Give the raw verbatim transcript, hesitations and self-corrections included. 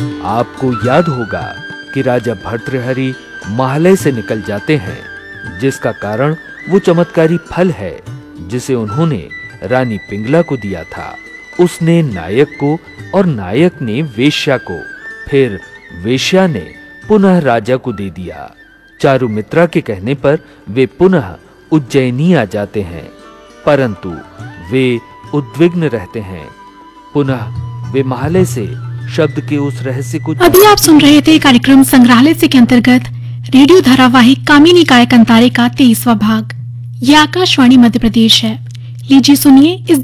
आपको याद होगा कि राजा भर्तृहरि महालय से निकल जाते हैं, जिसका कारण वो चमत्कारी फल है जिसे उन्होंने रानी पिंगला को दिया था। उसने नायक को और नायक ने वेश्या को, फिर वेश्या ने पुनः राजा को दे दिया। चारुमित्रा के कहने पर वे पुनः उज्जैनी आ जाते हैं, परंतु वे उद्विग्न रहते हैं। पुनः वे महालय से शब्द के उस रहस्य को अभी आप सुन रहे थे कार्यक्रम संग्रहालय से के अंतर्गत रेडियो धारावाहिक कामिनी काया कंतारे का तेईसवां भाग। यह आकाशवाणी मध्य प्रदेश है। लीजिए सुनिए इस